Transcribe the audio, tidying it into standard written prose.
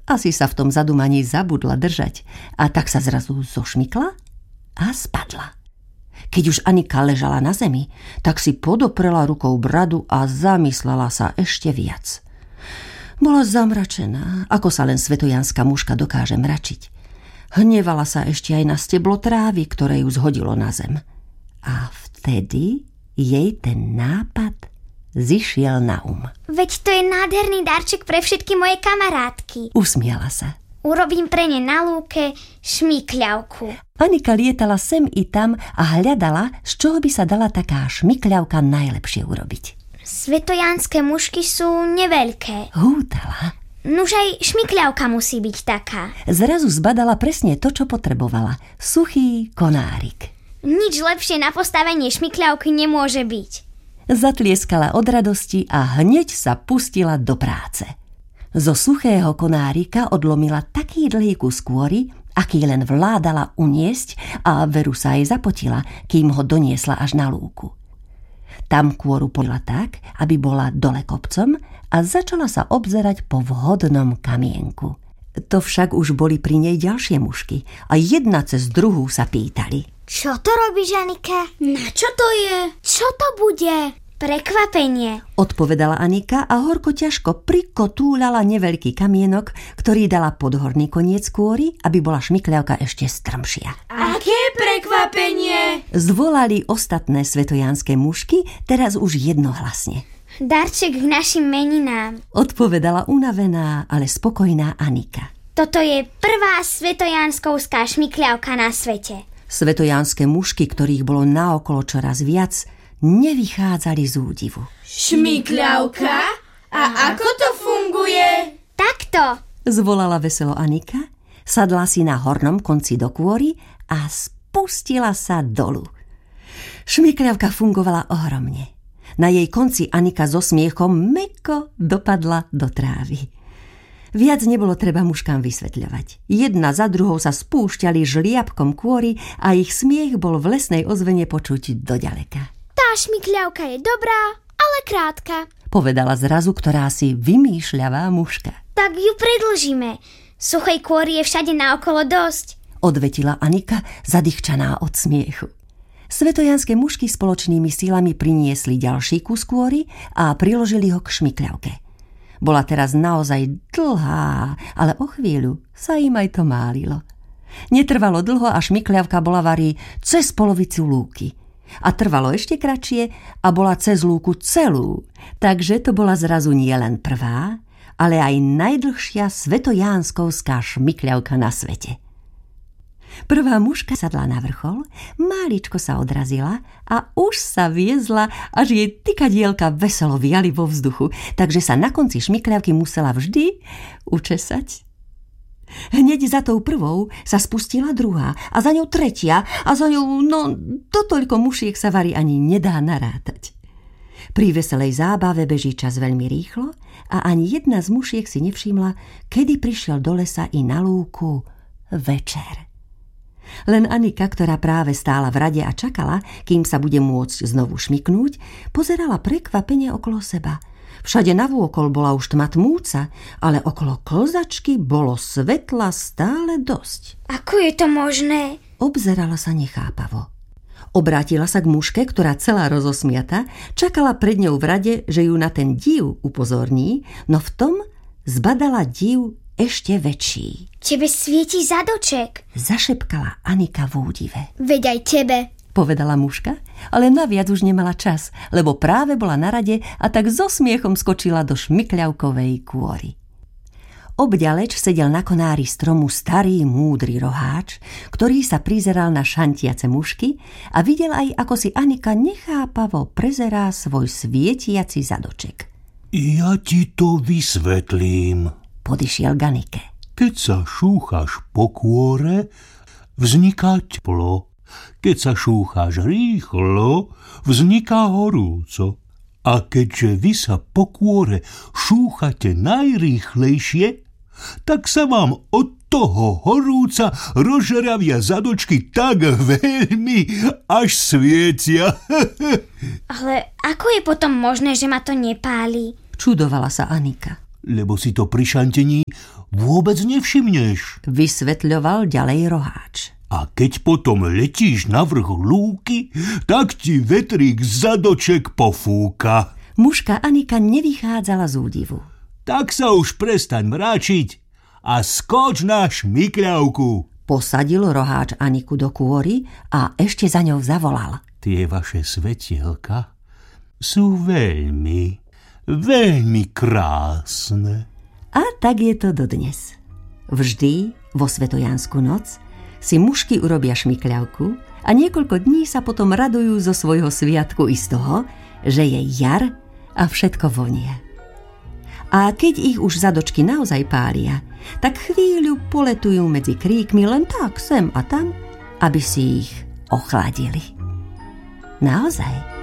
Asi sa v tom zadumaní zabudla držať a tak sa zrazu zošmykla a spadla. Keď už Anika ležala na zemi, tak si podoprela rukou bradu a zamyslela sa ešte viac. Bola zamračená, ako sa len svetojanská muška dokáže mračiť. Hnevala sa ešte aj na steblo trávy, ktoré ju zhodilo na zem. A vtedy jej ten nápad zišiel na Veď to je nádherný darček pre všetky moje kamarátky. Usmiala sa. Urobím pre ne na lúke šmykľavku. Anika lietala sem i tam a hľadala, z čoho by sa dala taká šmykľavka najlepšie urobiť. Svetojanské mušky sú neveľké. Hútala. Nuž aj šmykľavka musí byť taká. Zrazu zbadala presne to, čo potrebovala. Suchý konárik. Nič lepšie na postavenie šmykľavky nemôže byť. Zatlieskala od radosti a hneď sa pustila do práce. Zo suchého konárika odlomila taký dlhý kus kôry, aký len vládala uniesť, a veru sa jej zapotila, kým ho doniesla až na lúku. Tam kôru podla tak, aby bola dole kopcom, a začala sa obzerať po vhodnom kamienku. To však už boli pri nej ďalšie mušky a jedna cez druhú sa pýtali: Čo to robíš, Anika? Na čo to je? Čo to bude? Prekvapenie, odpovedala Anika a horko ťažko prikotúľala neveľký kamienok, ktorý dala pod horný koniec kôry, aby bola šmykľavka ešte strmšia. Aké prekvapenie? Zvolali ostatné svetojanské mušky, teraz už jednohlasne. Darček k našim meninám, odpovedala unavená, ale spokojná Anika. Toto je prvá svetojanskovská šmykľavka na svete. Svetojanské mušky, ktorých bolo naokolo čoraz viac, nevychádzali z údivu. Šmykľavka? A ako to funguje? Takto, zvolala veselo Anika, sadla si na hornom konci do kôry a spustila sa dolu. Šmykľavka fungovala ohromne. Na jej konci Anika so smiechom mäkko dopadla do trávy. Viac nebolo treba muškám vysvetľovať. Jedna za druhou sa spúšťali žliapkom kôry a ich smiech bol v lesnej ozvene počuť doďaleka. Tá šmykľavka je dobrá, ale krátka, povedala zrazu ktorási vymýšľavá muška. Tak ju predĺžime. Suchej kôry je všade naokolo dosť, odvetila Anika, zadýchčaná od smiechu. Svetojanské mušky spoločnými silami priniesli ďalší kus kôry a priložili ho k šmykľavke. Bola teraz naozaj dlhá, ale o chvíľu sa im aj to málilo. Netrvalo dlho a šmykľavka bola varí cez polovicu lúky. A trvalo ešte kratšie a bola cez lúku celú. Takže to bola zrazu nielen prvá, ale aj najdlhšia svetojánskovská šmykľavka na svete. Prvá muška sadla na vrchol, máličko sa odrazila a už sa viezla, až jej tykadielka veselo viali vo vzduchu, takže sa na konci šmykľavky musela vždy učesať. Hneď za tou prvou sa spustila druhá a za ňou tretia a za ňou, to toľko mušiek sa vari ani nedá narátať. Pri veselej zábave beží čas veľmi rýchlo a ani jedna z mušiek si nevšimla, kedy prišiel do lesa i na lúku večer. Len Anika, ktorá práve stála v rade a čakala, kým sa bude môcť znovu šmyknúť, pozerala prekvapene okolo seba. Všade navôkol bola už tma tmúca, ale okolo klzačky bolo svetla stále dosť. Ako je to možné? Obzerala sa nechápavo. Obrátila sa k muške, ktorá celá rozosmiata, čakala pred ňou v rade, že ju na ten div upozorní, no v tom zbadala div ešte väčší. Tebe svieti zadoček, zašepkala Anika v údive. Veď aj tebe, povedala muška, ale naviac už nemala čas, lebo práve bola na rade a tak so smiechom skočila do šmykľavkovej kôry. Obďaleč sedel na konári stromu starý múdry roháč, ktorý sa prizeral na šantiace mušky a videl aj, ako si Anika nechápavo prezerá svoj svietiaci zadoček. Ja ti to vysvetlím, podišiel k Anike. Keď sa šúchaš po kôre, vzniká teplo. Keď sa šúcháš rýchlo, vzniká horúco. A keďže vy sa po kôre šúchate najrýchlejšie, tak sa vám od toho horúca rozžeravia zadočky tak veľmi, až svietia. Ale ako je potom možné, že ma to nepáli? Čudovala sa Anika. Lebo si to pri šantení vôbec nevšimneš. Vysvetľoval ďalej roháč. A keď potom letíš na vrch lúky, tak ti vetrík zadoček pofúka. Mužka Anika nevychádzala z údivu. Tak sa už prestaň mráčiť a skoč na šmykľavku. Posadil roháč Aniku do kôry a ešte za ňou zavolal. Tie vaše svetielka sú veľmi, veľmi krásne. A tak je to dodnes. Vždy vo svetojanskú noc si mužky urobia šmykľavku a niekoľko dní sa potom radujú zo svojho sviatku i z toho, že je jar a všetko vonie. A keď ich už zadočky naozaj pália, tak chvíľu poletujú medzi kríkmi len tak sem a tam, aby si ich ochladili. Naozaj.